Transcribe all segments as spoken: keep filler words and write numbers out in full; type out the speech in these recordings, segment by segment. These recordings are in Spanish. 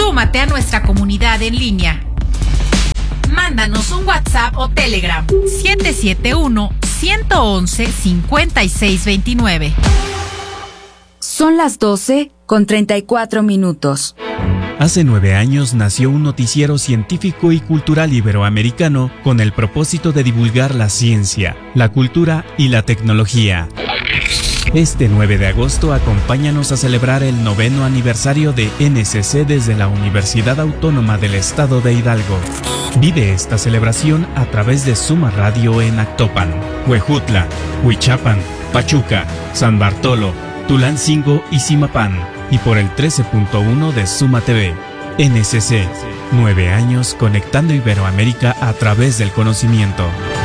Súmate a nuestra comunidad en línea. Mándanos un WhatsApp o Telegram siete siete uno, uno uno uno, cinco seis dos nueve. Son las doce con treinta y cuatro minutos. Hace nueve años nació un noticiero científico y cultural iberoamericano con el propósito de divulgar la ciencia, la cultura y la tecnología. Este nueve de agosto acompáñanos a celebrar el noveno aniversario de N S C desde la Universidad Autónoma del Estado de Hidalgo. Vive esta celebración a través de Suma Radio en Actopan, Huejutla, Huichapan, Pachuca, San Bartolo, Tulancingo y Zimapán, y por el trece punto uno de Suma T V. N S C, nueve años conectando Iberoamérica a través del conocimiento.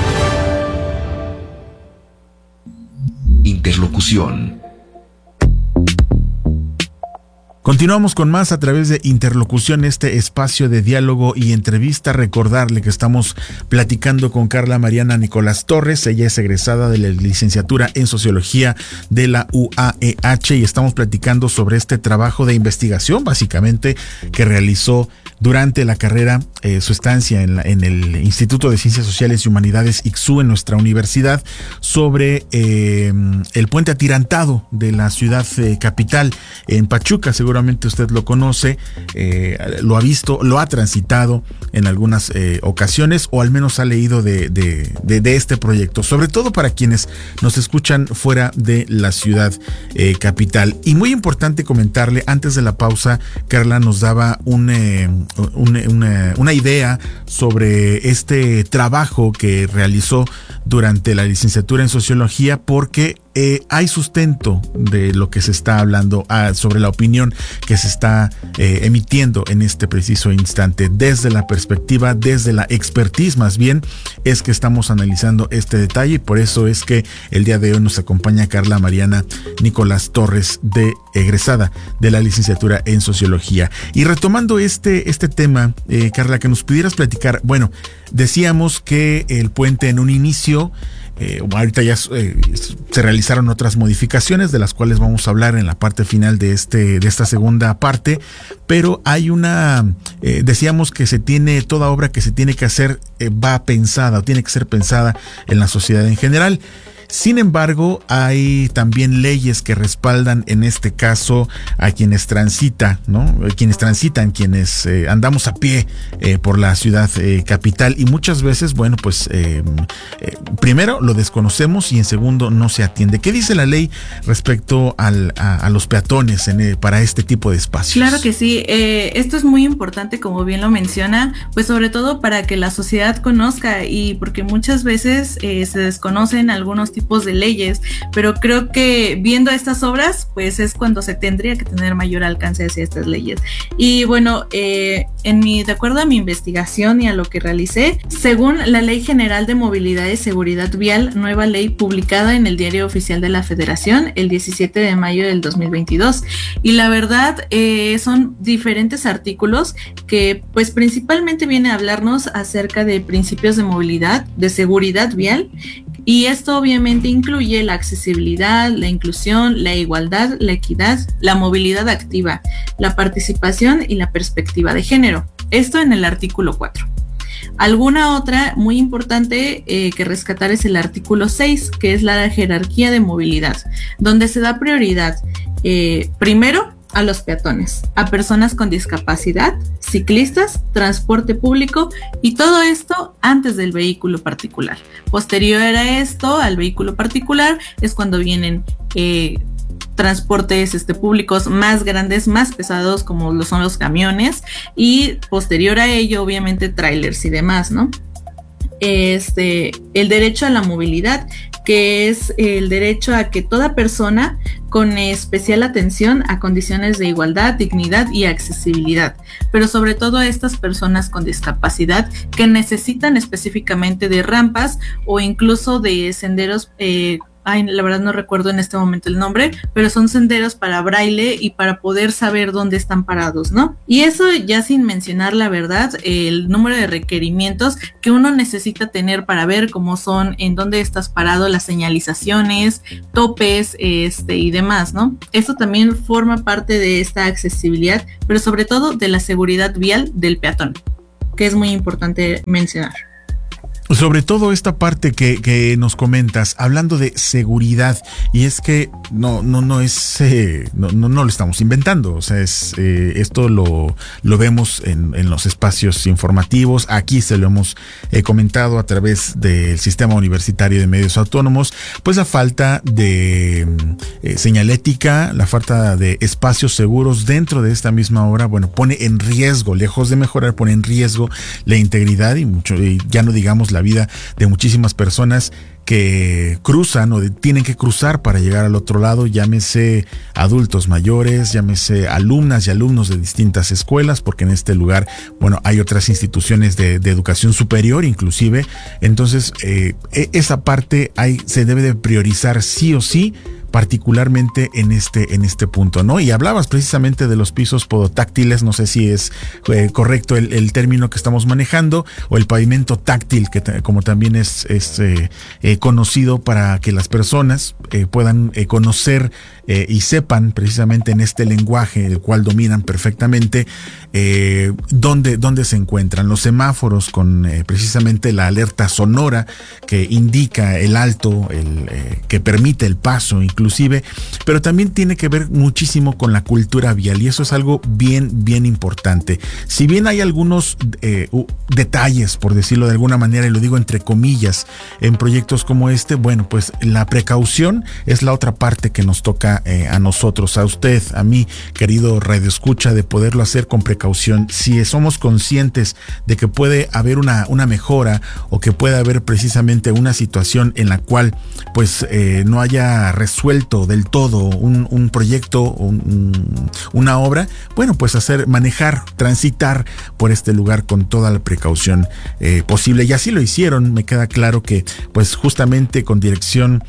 Interlocución. Continuamos con más a través de Interlocución, este espacio de diálogo y entrevista. Recordarle que estamos platicando con Carla Mariana Nicolás Torres. Ella es egresada de la licenciatura en Sociología de la U A E H y estamos platicando sobre este trabajo de investigación, básicamente, que realizó durante la carrera, eh, su estancia en, la, en el Instituto de Ciencias Sociales y Humanidades I C S U en nuestra universidad, sobre eh, el puente atirantado de la ciudad eh, capital en Pachuca. Seguramente usted lo conoce, eh, lo ha visto, lo ha transitado en algunas eh, ocasiones, o al menos ha leído de, de, de, de este proyecto, sobre todo para quienes nos escuchan fuera de la ciudad eh, capital. Y muy importante comentarle, antes de la pausa, Carla nos daba un... Eh, Una, una, una idea sobre este trabajo que realizó durante la licenciatura en Sociología, porque eh, hay sustento de lo que se está hablando, ah, sobre la opinión que se está eh, emitiendo en este preciso instante. Desde la perspectiva, desde la expertise más bien, es que estamos analizando este detalle, y por eso es que el día de hoy nos acompaña Carla Mariana Nicolás Torres, de egresada de la licenciatura en Sociología. Y retomando este, este tema, eh, Carla, que nos pudieras platicar, bueno, decíamos que el puente en un inicio, Eh, ahorita ya eh, se realizaron otras modificaciones de las cuales vamos a hablar en la parte final de este de esta segunda parte, pero hay una, eh, decíamos que se tiene, toda obra que se tiene que hacer eh, va pensada, o tiene que ser pensada en la sociedad en general. Sin embargo, hay también leyes que respaldan en este caso a quienes transitan, ¿no? Quienes transitan, quienes eh, andamos a pie eh, por la ciudad eh, capital, y muchas veces, bueno, pues eh, eh, primero lo desconocemos y en segundo no se atiende. ¿Qué dice la ley respecto al, a, a los peatones en, eh, para este tipo de espacios? Claro que sí, eh, esto es muy importante, como bien lo menciona, pues sobre todo para que la sociedad conozca, y porque muchas veces eh, se desconocen algunos tipos tipos de leyes, pero creo que viendo estas obras, pues es cuando se tendría que tener mayor alcance hacia estas leyes. Y bueno, eh, en mi, de acuerdo a mi investigación y a lo que realicé, según la Ley General de Movilidad y Seguridad Vial, nueva ley publicada en el Diario Oficial de la Federación el diecisiete de mayo del dos mil veintidós, y la verdad eh, son diferentes artículos que pues principalmente viene a hablarnos acerca de principios de movilidad, de seguridad vial. Y esto obviamente incluye la accesibilidad, la inclusión, la igualdad, la equidad, la movilidad activa, la participación y la perspectiva de género. Esto en el artículo cuatro. Alguna otra muy importante eh, que rescatar es el artículo seis, que es la jerarquía de movilidad, donde se da prioridad eh, primero a los peatones, a personas con discapacidad, ciclistas, transporte público, y todo esto antes del vehículo particular. Posterior a esto, al vehículo particular, es cuando vienen eh, transportes este, públicos más grandes, más pesados, como lo son los camiones, y posterior a ello, obviamente, trailers y demás, ¿no? Este, el derecho a la movilidad, que es el derecho a que toda persona con especial atención a condiciones de igualdad, dignidad y accesibilidad, pero sobre todo a estas personas con discapacidad que necesitan específicamente de rampas o incluso de senderos eh, ay, la verdad no recuerdo en este momento el nombre, pero son senderos para braille y para poder saber dónde están parados, ¿no? Y eso ya sin mencionar, la verdad, el número de requerimientos que uno necesita tener para ver cómo son, en dónde estás parado, las señalizaciones, topes, este y demás, ¿no? Esto también forma parte de esta accesibilidad, pero sobre todo de la seguridad vial del peatón, que es muy importante mencionar. Sobre todo esta parte que, que nos comentas, hablando de seguridad, y es que no, no, no es, eh, no, no, no lo estamos inventando, o sea, es, eh, esto lo, lo vemos en, en los espacios informativos, aquí se lo hemos eh, comentado a través del Sistema Universitario de Medios Autónomos, pues la falta de eh, señalética, la falta de espacios seguros dentro de esta misma obra, bueno, pone en riesgo, lejos de mejorar, pone en riesgo la integridad y mucho, y ya no digamos la vida de muchísimas personas que cruzan o de, tienen que cruzar para llegar al otro lado, llámese adultos mayores, llámese alumnas y alumnos de distintas escuelas, porque en este lugar, bueno, hay otras instituciones de, de educación superior inclusive, entonces eh, esa parte hay, se debe de priorizar sí o sí, particularmente en este en este punto, ¿no? Y hablabas precisamente de los pisos podotáctiles, no sé si es eh, correcto el, el término que estamos manejando, o el pavimento táctil, que t- como también es, es eh, eh, conocido, para que las personas eh, puedan eh, conocer eh, y sepan precisamente en este lenguaje, el cual dominan perfectamente, eh, dónde, dónde se encuentran los semáforos con eh, precisamente la alerta sonora que indica el alto, el eh, que permite el paso, inclusive, pero también tiene que ver muchísimo con la cultura vial, y eso es algo bien, bien importante. Si bien hay algunos eh, uh, detalles, por decirlo de alguna manera, y lo digo entre comillas, en proyectos como este, bueno, pues la precaución es la otra parte que nos toca eh, a nosotros, a usted, a mí, querido radioescucha, de poderlo hacer con precaución. Si somos conscientes de que puede haber una, una mejora, o que puede haber precisamente una situación en la cual pues eh, no haya resuelto del todo un, un proyecto, un, una obra, bueno, pues hacer, manejar, transitar por este lugar con toda la precaución eh, posible, y así lo hicieron. Me queda claro que pues justamente con dirección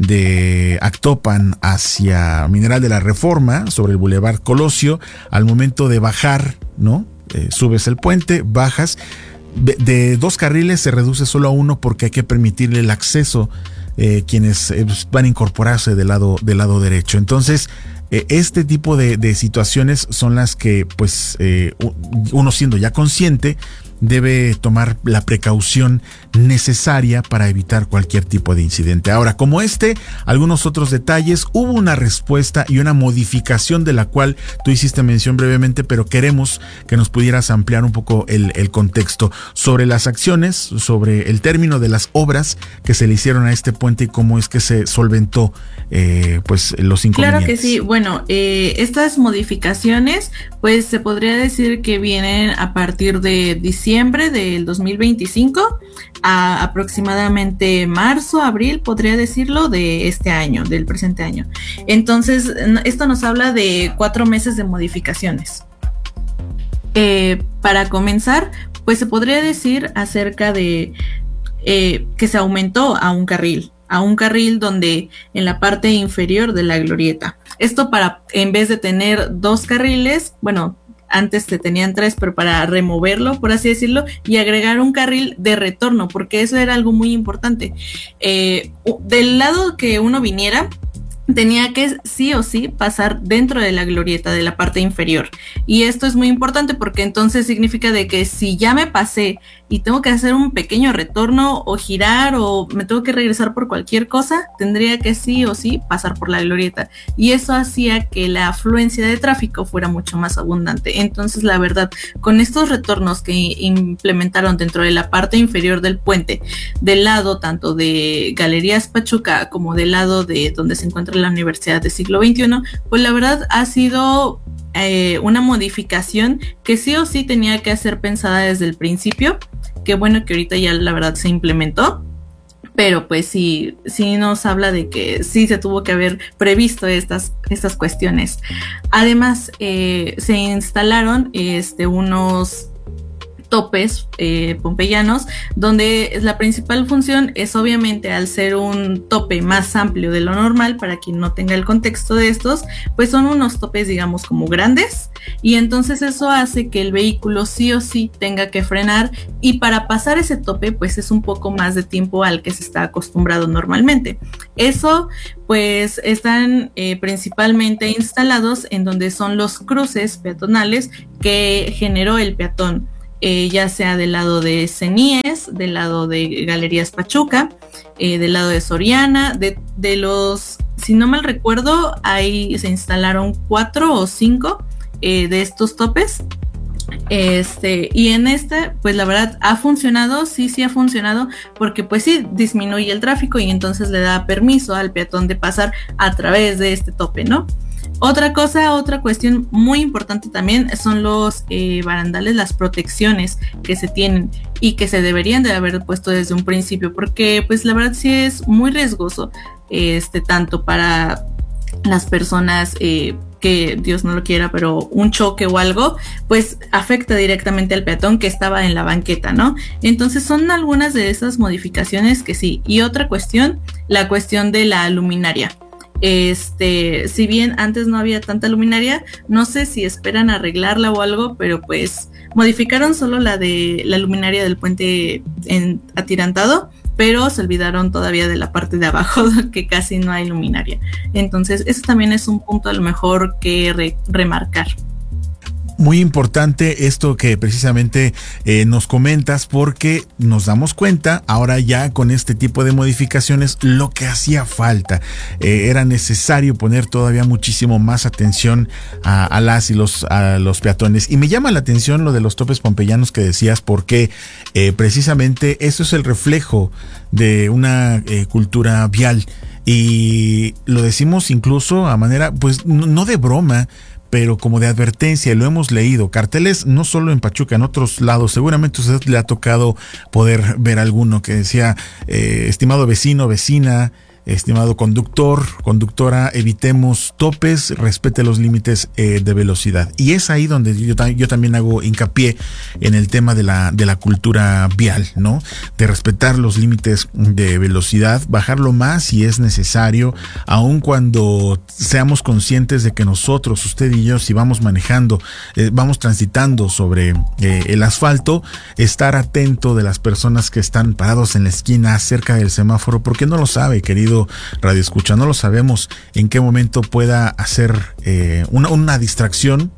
de Actopan hacia Mineral de la Reforma, sobre el Boulevard Colosio, al momento de bajar, ¿no? Eh, subes el puente, bajas, de, de dos carriles se reduce solo a uno, porque hay que permitirle el acceso Eh, quienes eh, van a incorporarse del lado del lado derecho. Entonces eh, este tipo de, de situaciones son las que pues eh, uno, siendo ya consciente, debe tomar la precaución necesaria para evitar cualquier tipo de incidente. Ahora, como este, algunos otros detalles, hubo una respuesta y una modificación de la cual tú hiciste mención brevemente, pero queremos que nos pudieras ampliar un poco el, el contexto sobre las acciones, sobre el término de las obras que se le hicieron a este puente y cómo es que se solventó eh, pues los inconvenientes. Claro que sí. Bueno, eh, estas modificaciones pues se podría decir que vienen a partir de diciembre diciembre del dos mil veinticinco a aproximadamente marzo, abril, podría decirlo, de este año, del presente año. Entonces, esto nos habla de cuatro meses de modificaciones. Eh, para comenzar, pues se podría decir acerca de eh, que se aumentó a un carril, a un carril donde en la parte inferior de la glorieta. Esto para, en vez de tener dos carriles, bueno, antes se tenían tres, pero para removerlo, por así decirlo, y agregar un carril de retorno, porque eso era algo muy importante. Eh, del lado que uno viniera, tenía que sí o sí pasar dentro de la glorieta de la parte inferior. Y esto es muy importante porque entonces significa de que si ya me pasé y tengo que hacer un pequeño retorno o girar o me tengo que regresar por cualquier cosa, tendría que sí o sí pasar por la glorieta. Y eso hacía que la afluencia de tráfico fuera mucho más abundante. Entonces, la verdad, con estos retornos que implementaron dentro de la parte inferior del puente, del lado tanto de Galerías Pachuca como del lado de donde se encuentra la Universidad del Siglo veintiuno, pues la verdad ha sido eh, una modificación que sí o sí tenía que ser pensada desde el principio. Qué bueno que ahorita ya la verdad se implementó, pero pues sí, sí nos habla de que sí se tuvo que haber previsto estas, estas cuestiones. Además, eh, se instalaron este, unos topes eh, pompeyanos, donde la principal función es obviamente, al ser un tope más amplio de lo normal, para quien no tenga el contexto de estos, pues son unos topes digamos como grandes, y entonces eso hace que el vehículo sí o sí tenga que frenar, y para pasar ese tope pues es un poco más de tiempo al que se está acostumbrado normalmente. Eso pues están eh, principalmente instalados en donde son los cruces peatonales que generó el peatón. Eh, ya sea del lado de Ceníes, del lado de Galerías Pachuca, eh, del lado de Soriana, de, de los, si no mal recuerdo, ahí se instalaron cuatro o cinco eh, de estos topes. Este, y en este, pues la verdad ha funcionado, sí, sí ha funcionado, porque pues sí disminuye el tráfico y entonces le da permiso al peatón de pasar a través de este tope, ¿no? Otra cosa, otra cuestión muy importante también son los eh, barandales, las protecciones que se tienen y que se deberían de haber puesto desde un principio, porque pues la verdad sí es muy riesgoso, este, tanto para las personas eh, que Dios no lo quiera, pero un choque o algo, pues afecta directamente al peatón que estaba en la banqueta, ¿no? Entonces son algunas de esas modificaciones que sí. Y otra cuestión, la cuestión de la luminaria. Este, si bien antes no había tanta luminaria, no sé si esperan arreglarla o algo, pero pues modificaron solo la de la luminaria del puente en, atirantado, pero se olvidaron todavía de la parte de abajo, que casi no hay luminaria. Entonces eso también es un punto a lo mejor que re, remarcar. Muy importante esto que precisamente eh, nos comentas, porque nos damos cuenta ahora ya con este tipo de modificaciones lo que hacía falta. Eh, era necesario poner todavía muchísimo más atención a, a las y los, a los peatones. Y me llama la atención lo de los topes pompeyanos que decías, porque eh, precisamente eso es el reflejo de una eh, cultura vial. Y lo decimos incluso a manera, pues no, no de broma, pero como de advertencia. Lo hemos leído, carteles no solo en Pachuca, en otros lados, seguramente a usted le ha tocado poder ver alguno que decía, eh, estimado vecino, vecina, estimado conductor, conductora, evitemos topes, respete los límites eh, de velocidad. Y es ahí donde yo, yo también hago hincapié en el tema de la, de la cultura vial, ¿no? De respetar los límites de velocidad, bajarlo más si es necesario, aun cuando seamos conscientes de que nosotros, usted y yo, si vamos manejando, eh, vamos transitando sobre eh, el asfalto, estar atento de las personas que están parados en la esquina cerca del semáforo, porque no lo sabe, querido Radio Escucha, no lo sabemos en qué momento pueda hacer eh, una, una distracción,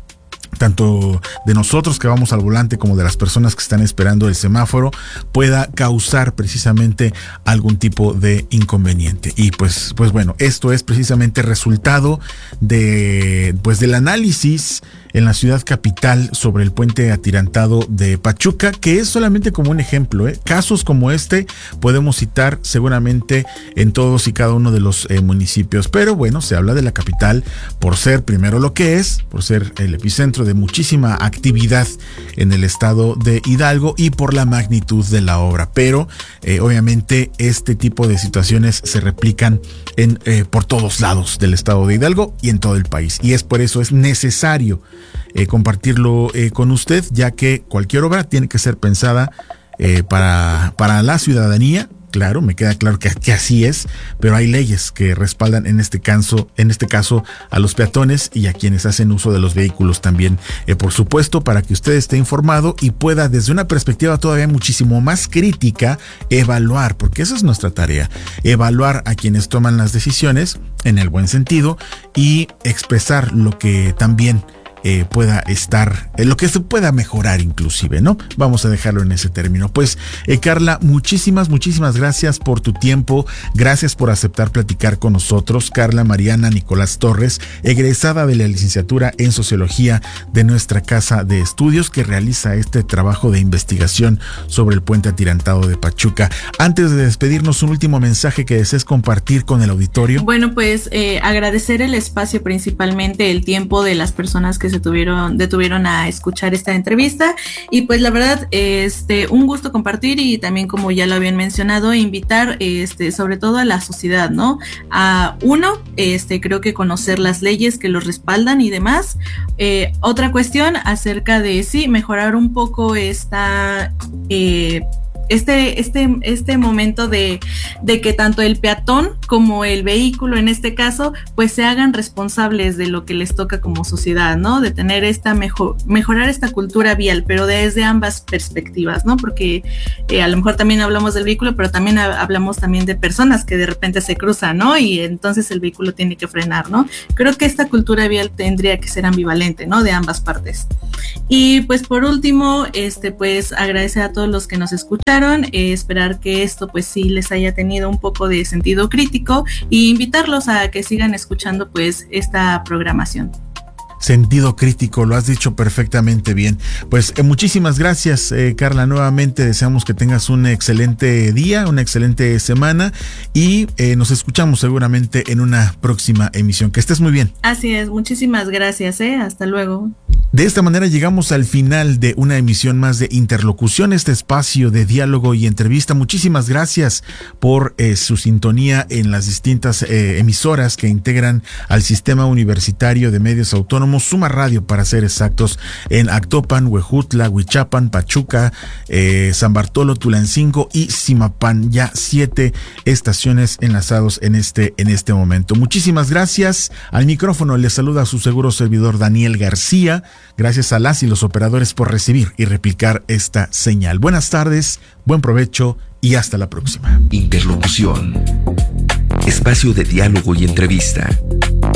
tanto de nosotros que vamos al volante como de las personas que están esperando el semáforo, pueda causar precisamente algún tipo de inconveniente. Y pues, pues bueno, esto es precisamente resultado de, pues del análisis en la ciudad capital sobre el puente atirantado de Pachuca, que es solamente como un ejemplo, ¿eh? Casos como este podemos citar seguramente en todos y cada uno de los eh, municipios, pero bueno, se habla de la capital por ser primero lo que es, por ser el epicentro de muchísima actividad en el estado de Hidalgo y por la magnitud de la obra, pero eh, obviamente este tipo de situaciones se replican en, eh, por todos lados del estado de Hidalgo y en todo el país, y es por eso es necesario Eh, compartirlo eh, con usted, ya que cualquier obra tiene que ser pensada eh, para, para la ciudadanía. Claro, me queda claro que, que así es, pero hay leyes que respaldan en este caso, en este caso a los peatones y a quienes hacen uso de los vehículos también, eh, por supuesto, para que usted esté informado y pueda desde una perspectiva todavía muchísimo más crítica evaluar, porque esa es nuestra tarea, evaluar a quienes toman las decisiones en el buen sentido y expresar lo que también Eh, pueda estar, eh, lo que se pueda mejorar inclusive, ¿no? Vamos a dejarlo en ese término. Pues, eh, Carla, muchísimas, muchísimas gracias por tu tiempo, gracias por aceptar platicar con nosotros. Carla Mariana Nicolás Torres, egresada de la licenciatura en Sociología de nuestra casa de estudios, que realiza este trabajo de investigación sobre el puente atirantado de Pachuca. Antes de despedirnos, un último mensaje que desees compartir con el auditorio. Bueno, pues eh, agradecer el espacio, principalmente el tiempo de las personas que que se tuvieron, detuvieron a escuchar esta entrevista. Y pues la verdad, este, un gusto compartir y también, como ya lo habían mencionado, invitar este, sobre todo a la sociedad, ¿no? A uno, este, creo que conocer las leyes que los respaldan y demás. Eh, otra cuestión acerca de sí, mejorar un poco esta... Eh, Este, este, este momento de, de que tanto el peatón como el vehículo, en este caso, pues se hagan responsables de lo que les toca como sociedad, ¿no? De tener esta mejor, mejorar esta cultura vial, pero desde ambas perspectivas, ¿no? Porque eh, a lo mejor también hablamos del vehículo, pero también ha, hablamos también de personas que de repente se cruzan, ¿no? Y entonces el vehículo tiene que frenar, ¿no? Creo que esta cultura vial tendría que ser ambivalente, ¿no? De ambas partes. Y pues por último, este, pues agradecer a todos los que nos escucharon. Eh, esperar que esto pues sí les haya tenido un poco de sentido crítico y invitarlos a que sigan escuchando pues esta programación. Sentido crítico, lo has dicho perfectamente bien. Pues eh, muchísimas gracias, eh, Carla, nuevamente deseamos que tengas un excelente día, una excelente semana y eh, nos escuchamos seguramente en una próxima emisión. Que estés muy bien. Así es, muchísimas gracias, eh, hasta luego. De esta manera llegamos al final de una emisión más de Interlocución, este espacio de diálogo y entrevista. Muchísimas gracias por eh, su sintonía en las distintas eh, emisoras que integran al Sistema Universitario de Medios Autónomos, Suma Radio para ser exactos, en Actopan, Huejutla, Huichapan, Pachuca, eh, San Bartolo, Tulancingo y Zimapán. Ya siete estaciones enlazados en este, en este momento. Muchísimas gracias. Al micrófono les saluda a su seguro servidor Daniel García. Gracias a las y los operadores por recibir y replicar esta señal. Buenas tardes, buen provecho y hasta la próxima. Interlocución. Espacio de diálogo y entrevista.